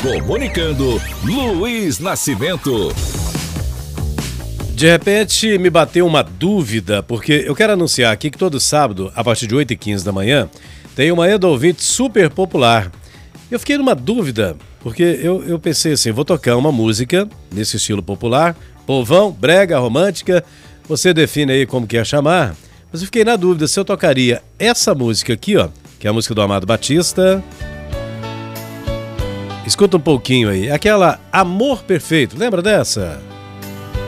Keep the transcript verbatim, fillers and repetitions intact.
Comunicando, Luiz Nascimento. De repente me bateu uma dúvida, porque eu quero anunciar aqui que todo sábado, a partir de oito e quinze da manhã, tem uma Manhã do Ouvinte super popular. Eu fiquei numa dúvida, porque eu, eu pensei assim, vou tocar uma música nesse estilo popular, povão, brega, romântica, você define aí como quer chamar, mas eu fiquei na dúvida se eu tocaria essa música aqui, ó, que é a música do Amado Batista. Escuta um pouquinho aí, aquela Amor Perfeito, lembra dessa?